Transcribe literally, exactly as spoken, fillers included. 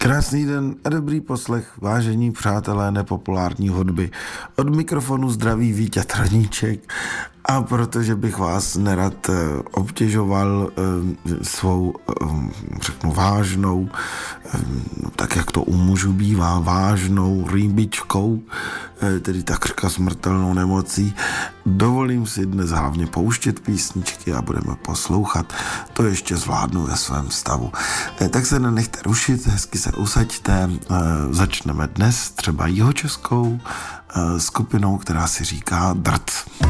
Krásný den a dobrý poslech, vážení přátelé nepopulární hudby. Od mikrofonu zdraví Víťa Traníček a protože bych vás nerad obtěžoval svou, řeknu, vážnou, tak jak to u mužů bývá, vážnou rýbičkou, tedy takřka smrtelnou nemocí, dovolím si dnes hlavně pouštět písničky a budeme poslouchat. To ještě zvládnu ve svém stavu. Tak se nenechte rušit, hezky se usaďte. Začneme dnes třeba jihočeskou skupinou, která si říká Drt.